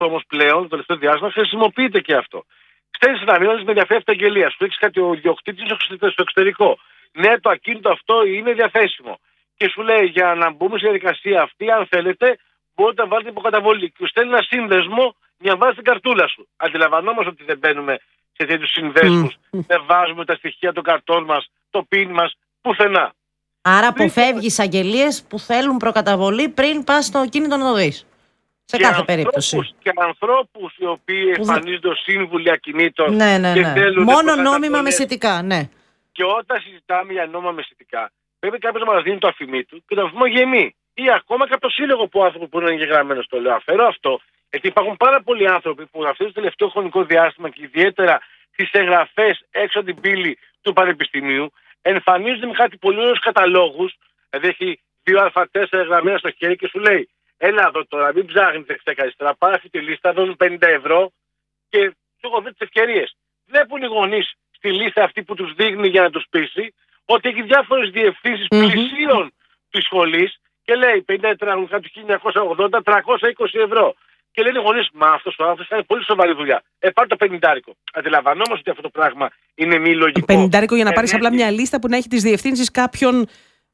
όμως πλέον το τελευταίο διάστημα χρησιμοποιείται και αυτό. Στέλνεις ένα μήνυμα, με ενδιαφέρει αυτή η αγγελία. Σου έχει κάτι ο ιδιοκτήτης στο εξωτερικό. Ναι, το ακίνητο αυτό είναι διαθέσιμο. Και σου λέει για να μπούμε στη διαδικασία αυτή, αν θέλετε, μπορείτε να βάλετε υποκαταβολή. Και σου στέλνει ένα σύνδεσμο για να βάλει την καρτούλα σου. Αντιλαμβανόμαστε ότι δεν μπαίνουμε σε τέτοιους συνδέσμους, δεν βάζουμε τα στοιχεία των καρτών μας, το PIN μας, πουθενά. Άρα αποφεύγεις αγγελίες που θέλουν προκαταβολή πριν πας στο κίνητο να το δεις. Σε και κάθε περίπτωση. Και ανθρώπους οι οποίοι εμφανίζονται ως σύμβουλοι ακινήτων. Ναι. Και θέλουν μόνο νόμιμα μεσητικά, ναι. Και όταν συζητάμε για νόμιμα μεσητικά, πρέπει κάποιος να μας δίνει το αφημί του και το αφημί γεμί. Ή ακόμα και από το σύλλογο που άνθρωπο που είναι εγγεγραμμένος. Το λέω. Αφαιρώ αυτό, γιατί υπάρχουν πάρα πολλοί άνθρωποι που αυτό το τελευταίο χρονικό διάστημα και ιδιαίτερα στις εγγραφές έξω από την πύλη του πανεπιστημίου εμφανίζονται με κάτι πολύ ωραίους καταλόγους. Δηλαδή έχει 2α4 εγγραμμένα στο χέρι και σου λέει: έλα εδώ τώρα, μην ψάχνεις δεξιά-αριστερά, πάρε αυτή τη λίστα, δώσουν 50 ευρώ και σου έχω δει τις ευκαιρίες. Βλέπουν οι γονείς στη λίστα αυτή που τους δείχνει για να τους πείσει ότι έχει διάφορες διευθύνσεις πλησίων της σχολής και λέει 50 τετράγωνο του 1980, 320 ευρώ. Και λένε οι γονείς, μα αυτός ο άνθρωπος κάνει πολύ σοβαρή δουλειά. Πάρε το 50. Αντιλαμβανόμαστε ότι αυτό το πράγμα είναι μη λογικό. 50 για να πάρεις απλά μια λίστα που να έχει τις διευθύνσεις κάποιων.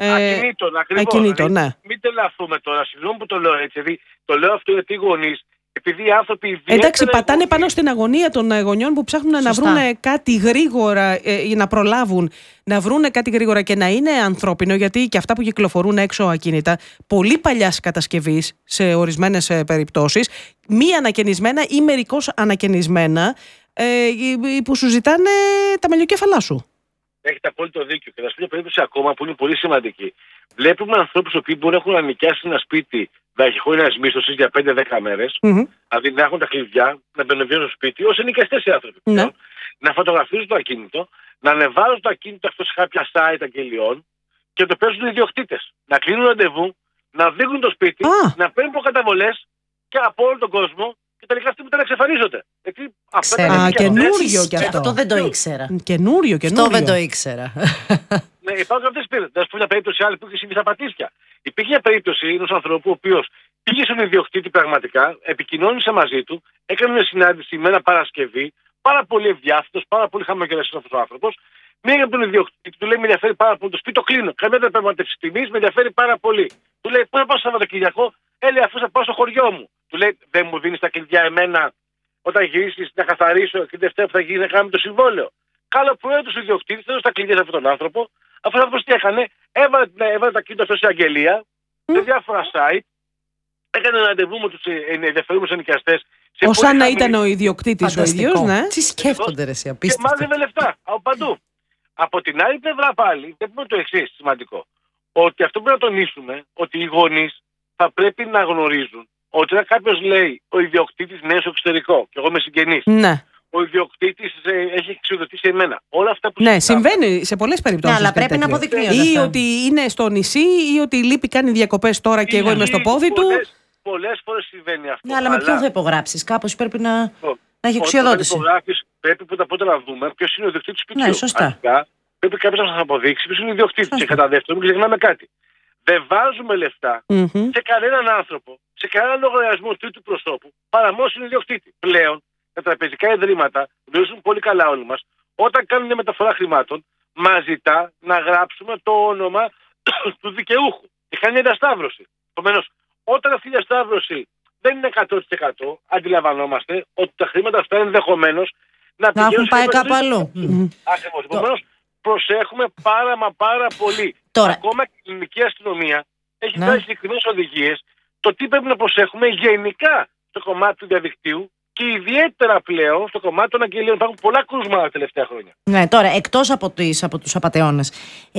Ακινήτων, ναι. Μην τελαθούμε τώρα, συγγνώμη που το λέω έτσι. Δηλαδή, το λέω αυτό γιατί οι γονείς, επειδή οι άνθρωποι. Εντάξει, πατάνε πάνω στην αγωνία των γονιών που ψάχνουν να βρουν κάτι γρήγορα ή να προλάβουν να βρουν κάτι γρήγορα και να είναι ανθρώπινο, γιατί και αυτά που κυκλοφορούν έξω ακίνητα, πολύ παλιάς κατασκευής σε ορισμένες περιπτώσεις, μη ανακαινισμένα ή μερικώς ανακαινισμένα, που σου ζητάνε τα μαλλιοκέφαλά σου. Έχετε απόλυτο δίκιο. Και θα σου πω μια περίπτωση ακόμα που είναι πολύ σημαντική. Βλέπουμε ανθρώπους που μπορούν να έχουν ανοικιάσει ένα σπίτι δαχειχώνιας μίσθωσης για 5-10 μέρες, δηλαδή να έχουν τα κλειδιά, να μπαίνουν στο σπίτι, ως ενοικιαστές οι άνθρωποι. Να φωτογραφίζουν το ακίνητο, να ανεβάζουν το ακίνητο αυτό σε κάποια site αγγελιών και να το παίζουν οι ιδιοκτήτες. Να κλείνουν ραντεβού, να δείχνουν το σπίτι, να παίρνουν προκαταβολές και από όλο τον κόσμο. Και τελικά αυτοί μετά να εξαφανίζονται. Καινούριο κι αυτό. Αυτό δεν το ήξερα. Καινούριο. Αυτό δεν το ήξερα. Ναι, υπάρχουν αυτές τις περίπτωσεις. Να σου πω μια περίπτωση άλλη που είχε συμβεί στα Πατήσια. Υπήρχε μια περίπτωση ενός ανθρώπου ο οποίος πήγε στον ιδιοκτήτη πραγματικά, επικοινώνησε μαζί του, έκανε μια συνάντηση με ένα Παρασκευή, πάρα πολύ ευδιάθετος, πάρα πολύ χαμογελαστικός αυτός ο άνθρωπος. Μία από τον ιδιοκτήτη του λέει: με ενδιαφέρει πάρα πολύ το σπίτι, το κλείνω. Καμία δεν πρέπει τιμής, με ενδιαφέρει πάρα πολύ. Του λέει: πού να πάω Σαββατοκύριακο, λέει αφού θα πάω στο χωριό μου. Του λέει: δεν μου δίνεις τα κλειδιά εμένα όταν γυρίσεις να καθαρίσω και την Δευτέρα που θα γίνει να κάνουμε το συμβόλαιο. Καλοπροαίρετος ο ιδιοκτήτης, έδωσε τα κλειδιά σε αυτόν τον άνθρωπο. Αυτό ο άνθρωπος τι έκανε, έβαλε τα κλειδιά σε αγγελία, σε διάφορα site, έκανε ένα ραντεβού με τους ενδιαφερούμενους ενοικιαστές. Ως αν να ήταν ο ιδιοκτήτης ο ίδιος, ναι. Τι σκέφτονται ρε εσύ, Και απίστευτο. μάζευε λεφτά από παντού. Από την άλλη πλευρά πάλι, βλέπουμε το εξής σημαντικό. Ότι αυτό πρέπει να τονίσουμε, ότι οι γονείς θα πρέπει να γνωρίζουν ότι όταν κάποιος λέει ο ιδιοκτήτης είναι στο εξωτερικό, και εγώ είμαι συγγενής, ο ιδιοκτήτης έχει εξουδοτήσει εμένα. Όλα αυτά που συμβαίνει σε πολλές περιπτώσεις. Ναι, αλλά πρέπει να αποδεικνύονται. Ή ότι είναι στο νησί, ή ότι λείπει, κάνει διακοπές τώρα και εγώ είμαι στο πόδι του. Πολλές φορές συμβαίνει αυτό. Ναι, αλλά με ποιον θα υπογράψεις, κάπως πρέπει να έχει εξουδότηση. Πρέπει πρώτα να δούμε ποιος είναι ο ιδιοκτήτης του σπιτιού. Ναι, σωστά. Πρέπει κάποιος να σας αποδείξει ποιος είναι ο ιδιοκτήτης. Και κατά δεύτερον, μην ξεχνάμε κάτι. Δεν βάζουμε λεφτά σε κανέναν άνθρωπο, σε κανέναν λογαριασμό τρίτου προσώπου, παρά μόνο στον ιδιοκτήτη. Πλέον, τα τραπεζικά ιδρύματα, γνωρίζουν πολύ καλά όλοι μας, όταν κάνουν μια μεταφορά χρημάτων, μας ζητά να γράψουμε το όνομα του δικαιούχου. Και κάνει μια διασταύρωση. Επομένως, όταν αυτή η διασταύρωση δεν είναι 100%, αντιλαμβανόμαστε ότι τα χρήματα αυτά ενδεχομένως να έχουν πάει κάπου αλλού. Ακριβώς. Επομένως, προσέχουμε πάρα πολύ. Τώρα. Ακόμα και η ελληνική αστυνομία έχει δώσει συγκεκριμένες οδηγίες το τι πρέπει να προσέχουμε γενικά στο κομμάτι του διαδικτύου και ιδιαίτερα πλέον στο κομμάτι των αγγελίων. Υπάρχουν πολλά κρούσματα τα τελευταία χρόνια. Ναι, τώρα εκτός από τους απατεώνες,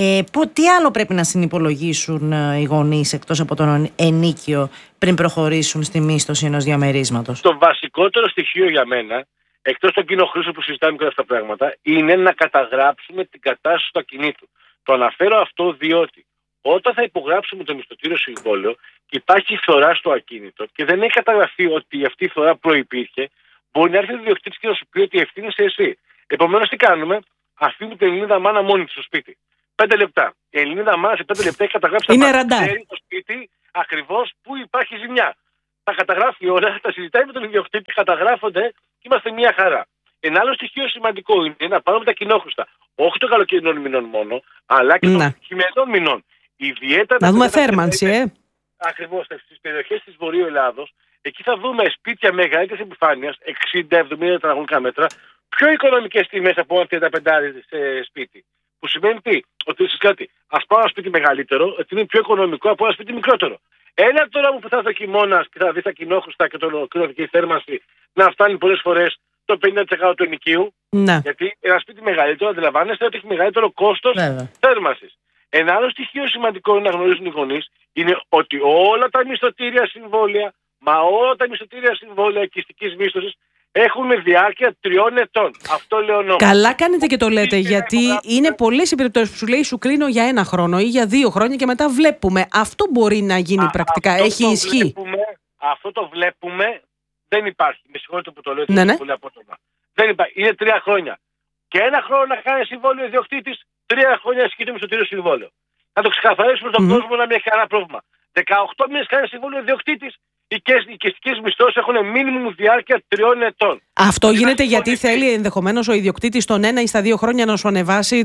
τι άλλο πρέπει να συνυπολογίσουν οι γονείς εκτός από τον ενίκιο πριν προχωρήσουν στη μίσθωση ενός διαμερίσματος? Το βασικότερο στοιχείο για μένα, εκτός των κοινοχρήσεων που συζητάμε και αυτά τα πράγματα, είναι να καταγράψουμε την κατάσταση του ακινήτου. Το αναφέρω αυτό διότι όταν θα υπογράψουμε το μισθωτήριο συμβόλαιο και υπάρχει φθορά στο ακίνητο και δεν έχει καταγραφεί ότι αυτή η φθορά προϋπήρχε, μπορεί να έρθει ο ιδιοκτήτης και να σου πει ότι ευθύνεσαι εσύ. Επομένως, τι κάνουμε, αφήνουμε την Ελληνίδα μάνα μόνη της στο σπίτι. 5 λεπτά. Η Ελληνίδα μάνα σε 5 λεπτά έχει καταγράψει είναι ραντάρ. στο σπίτι ακριβώς που υπάρχει ζημιά. τα καταγράφει όλα, τα συζητάει με τον ιδιοκτήτη, καταγράφονται και είμαστε μια χαρά. Ένα άλλο στοιχείο σημαντικό είναι να πάρουμε τα κοινόχρηστα. Όχι των καλοκαιρινών μηνών μόνο, αλλά και των χειμερινών μηνών. Ιδιαίτερα να δούμε θέρμανση, Ακριβώς στις περιοχές της Βορείου Ελλάδος, εκεί θα δούμε σπίτια μεγαλύτερης επιφάνειας, 60-70 τετραγωνικά μέτρα, πιο οικονομικές τιμές από ένα 35 σε σπίτι. Που σημαίνει τι, ότι κάτι, ας πάω ένα σπίτι μεγαλύτερο, ότι είναι πιο οικονομικό από ένα σπίτι μικρότερο. Έλα τώρα που θα έρθει ο χειμώνας και θα δει τα κοινόχρηστα και η θέρμανση να φτάνει πολλές φορές το 50% του ενοικίου. Ναι. Γιατί ένα σπίτι μεγαλύτερο, αντιλαμβάνεστε ότι έχει μεγαλύτερο κόστος θέρμανσης. Ένα άλλο στοιχείο σημαντικό είναι να γνωρίζουν οι γονείς είναι ότι όλα τα μισθωτήρια συμβόλαια, όλα τα μισθωτήρια συμβόλαια οικιστικής μίσθωσης έχουν διάρκεια 3 ετών. Αυτό λέω νόμο. Καλά κάνετε και το λέτε, γιατί είναι πολλές οι περιπτώσεις που σου λέει σου κρίνω για 1 χρόνο ή για 2 χρόνια και μετά βλέπουμε. Αυτό μπορεί να γίνει πρακτικά. Έχει ισχύ. Αυτό το βλέπουμε. Δεν υπάρχει. Με συγχωρείτε που το λέω. Είναι πολύ απότομα. Δεν υπάρχει. Είναι 3 χρόνια. Και 1 χρόνο να κάνει συμβόλαιο ιδιοκτήτης, 3 χρόνια ισχύει το μισθωτήριο συμβόλαιο. Να το ξεκαθαρίσουμε στον κόσμο να μην έχει κανένα πρόβλημα. 18 μήνες κάνει συμβόλαιο ιδιοκτήτης, οι οικιστικές μισθώσεις έχουν μίνιμουμ διάρκεια 3 ετών. Αυτό γίνεται γιατί θέλει ενδεχομένως ο ιδιοκτήτης τον 1 ή στα 2 χρόνια να σου ανεβάσει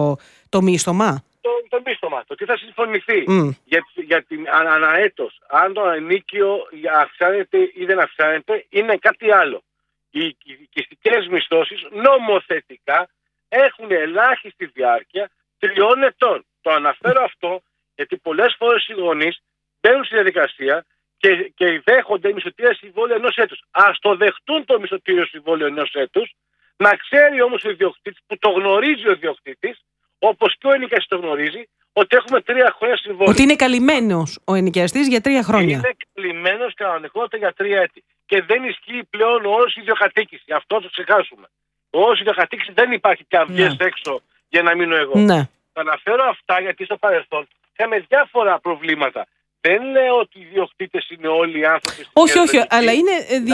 το μίσθωμα. Το μίσθωμα, το τι θα συμφωνηθεί για την αναέτος, αν το ενίκιο αυξάνεται ή δεν αυξάνεται, είναι κάτι άλλο. Οι οικιστικές μισθώσεις νομοθετικά έχουν ελάχιστη διάρκεια 3 ετών. Το αναφέρω αυτό γιατί πολλές φορές οι γονείς μπαίνουν στη διαδικασία και δέχονται μισθωτήρια συμβόλαια 1 έτους. Ας το δεχτούν το μισθωτήριο συμβόλαιο 1 έτους, να ξέρει όμως ο ιδιοκτήτης, που το γνωρίζει ο ιδιοκτήτης, όπως και ο ενοικιαστής το γνωρίζει, ότι έχουμε 3 χρόνια συμβόλαιο. Ότι είναι καλυμμένος ο ενοικιαστής για 3 χρόνια. Είναι καλυμμένος κανονικότητα για 3 έτη. Και δεν ισχύει πλέον όρος ιδιοκατοίκηση. Αυτό το ξεχάσουμε. Ο όρος ιδιοκατοίκηση δεν υπάρχει πια βγες έξω για να μείνω εγώ. Ναι. Θα αναφέρω αυτά γιατί στο παρελθόν είχαμε διάφορα προβλήματα. Δεν λέω ότι οι ιδιοκτήτες είναι όλοι οι άνθρωποι. Όχι, αλλά είναι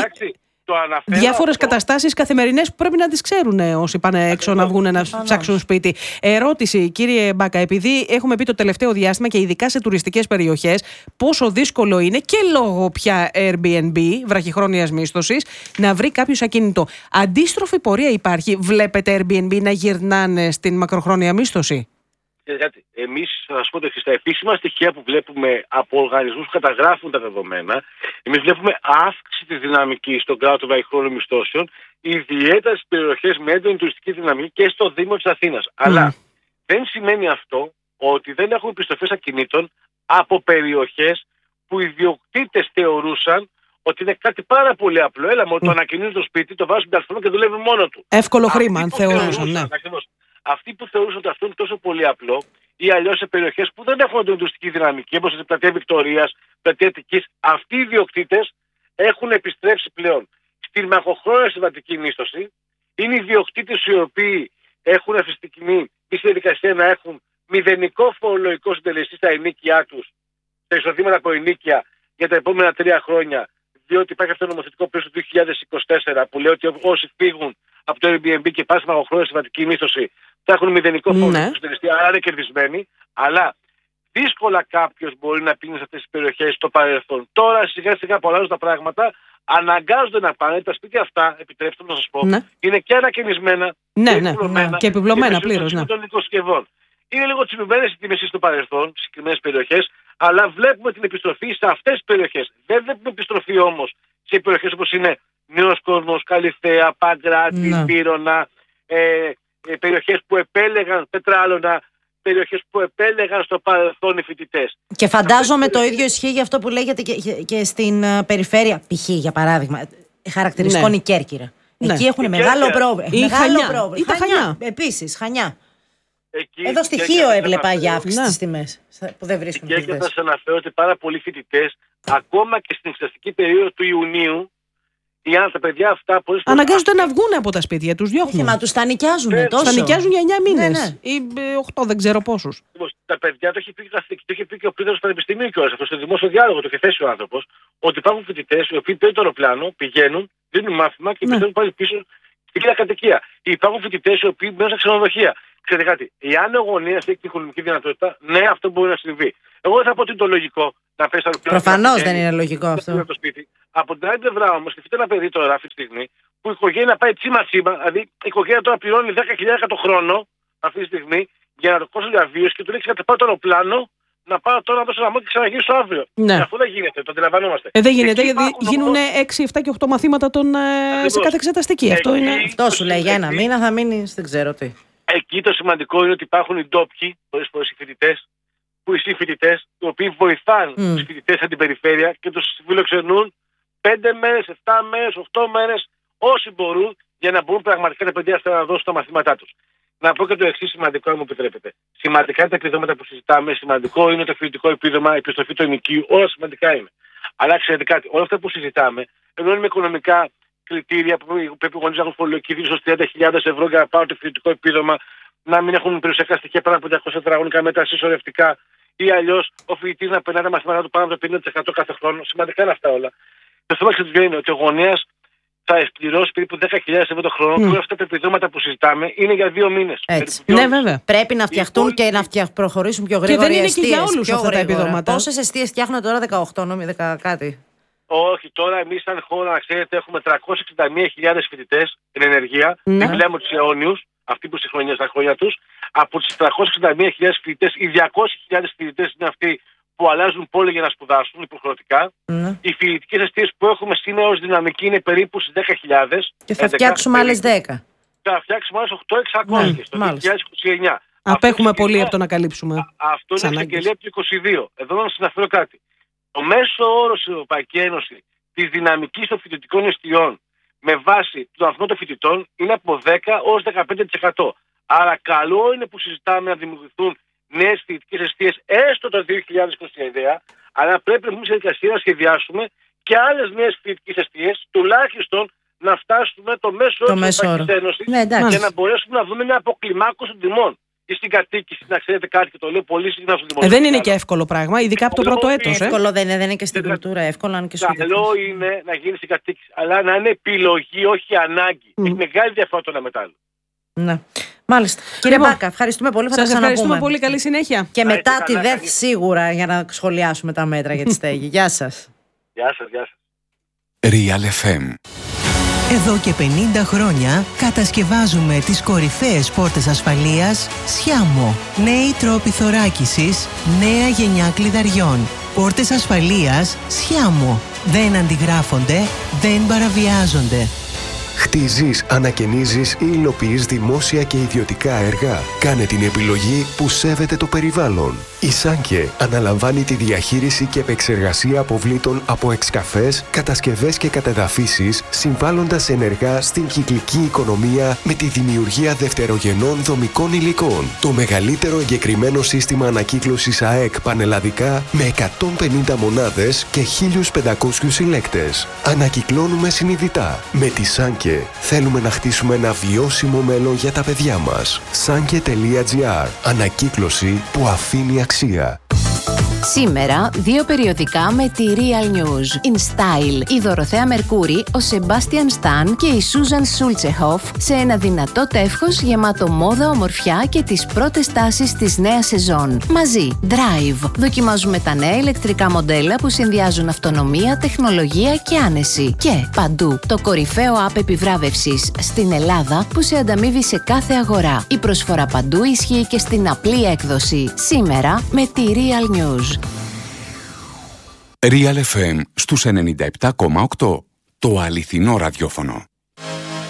διάφορες καταστάσεις καθημερινές που πρέπει να τις ξέρουν όσοι πάνε έξω να βγουν να ψάξουν σπίτι. Ερώτηση, κύριε Μπάκα, επειδή έχουμε πει το τελευταίο διάστημα και ειδικά σε τουριστικές περιοχές πόσο δύσκολο είναι και λόγω πια Airbnb, βραχυχρόνιας μίσθωσης, να βρει κάποιος ακίνητο. Αντίστροφη πορεία υπάρχει? Βλέπετε Airbnb να γυρνάνε στην μακροχρόνια μίσθωση? Εμείς, θα σας πω τα επίσημα στοιχεία που βλέπουμε από οργανισμούς που καταγράφουν τα δεδομένα, εμείς βλέπουμε αύξηση της δυναμικής στον κλάδο των βραχυχρόνιων μισθώσεων, ιδιαίτερα στις περιοχές με έντονη τουριστική δυναμική και στο Δήμο της Αθήνας. Αλλά δεν σημαίνει αυτό ότι δεν έχουμε επιστροφές ακινήτων από περιοχές που οι ιδιοκτήτες θεωρούσαν ότι είναι κάτι πάρα πολύ απλό. Έλα, μόνο το ανακοινούν το σπίτι, το βάζουν τηλέφωνο και δουλεύει μόνο του. Εύκολο χρήμα, αν θεωρούσαν. Ναι. Αυτοί που θεωρούσαν ότι αυτό είναι τόσο πολύ απλό, ή αλλιώς σε περιοχές που δεν έχουν την τουριστική δυναμική, όπως στην πλατεία Βικτωρίας, πλατεία Αττικής, αυτοί οι ιδιοκτήτες έχουν επιστρέψει πλέον στην μακροχρόνια συμβατική μίσθωση. Είναι ιδιοκτήτες οι οποίοι έχουν αυτή τη στιγμή στη διαδικασία να έχουν μηδενικό φορολογικό συντελεστή στα ενίκια τους, στα εισοδήματα από ενίκια για τα επόμενα 3 χρόνια, διότι υπάρχει αυτό το νομοθετικό πλαίσιο του 2024 που λέει ότι όσοι φύγουν από το Airbnb και πάνε στη μακροχρόνια συμβατική μίσθωση θα έχουν μηδενικό φορολογικό συντελεστή, άρα είναι κερδισμένοι. Αλλά δύσκολα κάποιος μπορεί να πήγαινε σε αυτές τις περιοχές στο παρελθόν. Τώρα σιγά σιγά που αλλάζουν τα πράγματα, αναγκάζονται να πάνε. Τα σπίτια αυτά, επιτρέψτε μου να σας πω, είναι και ανακαινισμένα και επιπλωμένα πλήρως. Των οικοσκευών. Είναι λίγο τσιμπημένες οι τιμές στο παρελθόν, σε συγκεκριμένες περιοχές, αλλά βλέπουμε την επιστροφή σε αυτές τις περιοχές. Δεν βλέπουμε επιστροφή όμως σε περιοχές όπως είναι Νέος Κόσμος, Καλυθέα, Παγκράτη, Πύρωνα, περιοχές που επέλεγαν Πετράλωνα, περιοχές που επέλεγαν στο παρελθόν οι φοιτητές. Και φαντάζομαι το ίδιο ισχύει για αυτό που λέγεται και στην περιφέρεια, π.χ. για παράδειγμα, χαρακτηριστικό είναι η Κέρκυρα. Εκεί έχουν μεγάλο πρόβλημα. Ή τα Χανιά. Επίσης, Χανιά. Εδώ στοιχείο έβλεπα για αύξηση στις τιμές που δεν βρίσκουν φοιτητές. Και θα σας αναφέρω ότι πάρα πολλοί φοιτητές, ακόμα και στην εξεταστική περίοδο του Ιουνίου, τα παιδιά αυτά αναγκάζονται να βγουν από τα σπίτια τους, διώχνουν. Μα τους τα νοικιάζουν τόσο. Τα νοικιάζουν για 9 μήνες ή 8, δεν ξέρω πόσους. Τα παιδιά το έχει πει και ο πρόεδρος του Πανεπιστημίου κιόλας. Αυτό στο δημόσιο διάλογο το έχει θέσει ο άνθρωπος. Ότι υπάρχουν φοιτητές οι οποίοι παίρνουν το αεροπλάνο, πηγαίνουν, δίνουν μάθημα και επιστρέφουν πάλι πίσω στην κυρία κατοικία. Υπάρχουν φοιτητές οι οποίοι μένουν στα ξενοδοχεία. Ξέρετε κάτι, εάν ο γονέας έχει την οικονομική δυνατότητα, ναι, αυτό μπορεί να συμβεί. Εγώ δεν θα πω ότι είναι το λογικό να πέσει τα πλάνα. Προφανώς δεν είναι λογικό αυτό. Το σπίτι. Από την άλλη πλευρά όμως, σκεφτείτε ένα παιδί τώρα αυτή τη στιγμή που η οικογένεια πάει τσίμα-τσίμα, δηλαδή η οικογένεια τώρα πληρώνει 10.000 το χρόνο αυτή τη στιγμή για να το κόστος διαβίωση και του λέει: πάω το αεροπλάνο να πάω τώρα να δώσω ένα και ξαναγυρίσω αύριο. Ναι. Αυτό δεν γίνεται, το αντιλαμβανόμαστε. Δεν γίνεται, γιατί γίνουν 6, 7 και 8 μαθήματα σε κάθε εξεταστική. Αυτό σου λέει για ένα μήνα θα μείνει, δεν ξέρω τι. Εκεί το σημαντικό είναι ότι υπάρχουν οι ντόπιοι, πολλές φορές οι φοιτητές, που οι συμφοιτητές, οι οποίοι βοηθάνε τους φοιτητές στην περιφέρεια και τους φιλοξενούν 5 μέρες, 7 μέρες, 8 μέρες, όσοι μπορούν, για να μπορούν πραγματικά τα παιδιά να δώσουν τα μαθήματά τους. Να πω και το εξής σημαντικό, αν μου επιτρέπετε. Σημαντικά είναι τα επιδόματα που συζητάμε, σημαντικό είναι το φοιτητικό επίδομα, η επιστροφή του ενοικίου, όλα σημαντικά είναι. Αλλά ξέρετε κάτι, όλα αυτά που συζητάμε, ενώ είναι με οικονομικά κριτήρια που πρέπει οι γονείς να έχουν φορολογική ως 30.000 ευρώ για να πάρουν το φοιτητικό επίδομα, να μην έχουν περιουσιακά στοιχεία πάνω από 200 τετραγωνικά μέτρα συσσωρευτικά ή αλλιώς ο φοιτητής να περνάει τα μαθήματά του πάνω από το 50% κάθε χρόνο. Σημαντικά είναι αυτά όλα. Το θέμα ξεδιο είναι ότι ο γονέας θα εκπληρώσει περίπου 10.000 ευρώ το χρόνο και όλα αυτά τα επιδόματα που συζητάμε είναι για 2 μήνες. Ναι, βέβαια. Πρέπει να φτιαχτούν και να προχωρήσουν πιο γρήγορα. Και δεν είναι και για όλους αυτά τα επιδόματα. Πόσες εστίες φτιάχνουν τώρα, 18 νόμοι, 10 κάτι? Όχι, τώρα εμείς σαν χώρα, να ξέρετε, έχουμε 361.000 φοιτητές στην ενεργεία. Δεν μιλάμε τους αιώνιους, αυτοί που στα χρόνια τους. Από τις 361.000 φοιτητές, οι 200.000 φοιτητές είναι αυτοί που αλλάζουν πόλη για να σπουδάσουν υποχρεωτικά. Οι φοιτητικές εστίες που έχουμε σήμερα ως δυναμική είναι περίπου στις 10.000. Και θα φτιάξουμε άλλες 10. Θα φτιάξουμε άλλες 8.600 το 2029. Απέχουμε πολύ από το να καλύψουμε. Αυτό είναι εξαγγελία του 22. Εδώ να σας αναφέρω κάτι. Το μέσο όρο στην Ευρωπαϊκή Ένωση της δυναμικής των φοιτητικών εστιών με βάση τον αριθμό των φοιτητών είναι από 10 ως 15%. Άρα καλό είναι που συζητάμε να δημιουργηθούν νέες φοιτητικές εστίες έστω το 2029, αλλά πρέπει να μπούμε σε διαδικασία να σχεδιάσουμε και άλλες νέες φοιτητικές εστίες, τουλάχιστον να φτάσουμε το μέσο όρο της Ευρωπαϊκής Ένωσης και να μπορέσουμε να δούμε μια αποκλιμάκωση των τιμών. Και στην κατοίκηση, να ξέρετε κάτι, και το λέω πολύ συχνά στο δημοσίο. Δεν είναι και εύκολο πράγμα, ειδικά από το πρώτο έτος. Εύκολο δεν είναι και στην κουλτούρα εύκολο, αν και στο καλό είναι να γίνει στην κατοίκηση, αλλά να είναι επιλογή, όχι ανάγκη. Έχει μεγάλη διαφορά το ένα μετά άλλο. Ναι. Μάλιστα. Κύριε Μπάκα, ευχαριστούμε πολύ. Θα σας ευχαριστούμε πολύ. Καλή συνέχεια. Και μετά τη ΔΕΘ σίγουρα για να σχολιάσουμε τα μέτρα για τη στέγη. Γεια σας. Γεια σας, γεια σας. Real FM. Εδώ και 50 χρόνια κατασκευάζουμε τις κορυφαίες πόρτες ασφαλείας Sciamo. Νέοι τρόποι θωράκισης, νέα γενιά κλειδαριών. Πόρτες ασφαλείας Sciamo. Δεν αντιγράφονται, δεν παραβιάζονται. Χτίζεις, ανακαινίζεις ή υλοποιείς δημόσια και ιδιωτικά έργα. Κάνε την επιλογή που σέβεται το περιβάλλον. Η Σάνκε αναλαμβάνει τη διαχείριση και επεξεργασία αποβλήτων από εξκαφές, κατασκευές και κατεδαφίσεις, συμβάλλοντας ενεργά στην κυκλική οικονομία με τη δημιουργία δευτερογενών δομικών υλικών. Το μεγαλύτερο εγκεκριμένο σύστημα ανακύκλωσης ΑΕΚ πανελλαδικά με 150 μονάδες και 1.500 συλλέκτες. Ανακυκλώνουμε συνειδητά. Με τη Σάνκε θέλουμε να χτίσουμε ένα βιώσιμο μέλλον για τα παιδιά μας. Sanke.gr. Ανακύκλωση που αφήνει αξία. Σήμερα, 2 περιοδικά με τη Real News. In Style, η Δωροθέα Μερκούρη, ο Σεμπάστιαν Σταν και η Σούζαν Σούλτσεχοφ σε ένα δυνατό τεύχος γεμάτο μόδα, ομορφιά και τις πρώτες τάσεις της νέας σεζόν. Μαζί, Drive. Δοκιμάζουμε τα νέα ηλεκτρικά μοντέλα που συνδυάζουν αυτονομία, τεχνολογία και άνεση. Και παντού, το κορυφαίο app επιβράβευσης στην Ελλάδα που σε ανταμείβει σε κάθε αγορά. Η προσφορά παντού ισχύει και στην απλή έκδοση. Σήμερα με τη Real News. Real FM στους 97,8. Το αληθινό ραδιόφωνο.